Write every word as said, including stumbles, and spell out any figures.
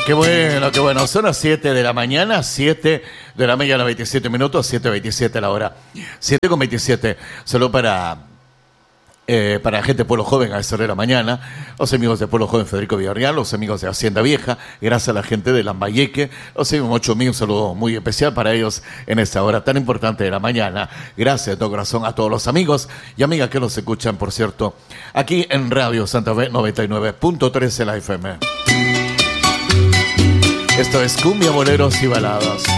qué bueno, qué bueno. Son las siete de la mañana, siete de la mañana, veintisiete minutos, siete veintisiete la hora. siete con veintisiete. Solo para, eh, para gente de Pueblo Joven a esta hora de la mañana. Los amigos de Pueblo Joven Federico Villarreal, los amigos de Hacienda Vieja, gracias a la gente de Lambayeque. Los amigos ocho mil, un saludo muy especial para ellos en esta hora tan importante de la mañana. Gracias de todo corazón a todos los amigos y amigas que nos escuchan, por cierto, aquí en Radio Santa Fe noventa y nueve punto tres en la F M. Esto es Cumbia, Boleros y Baladas.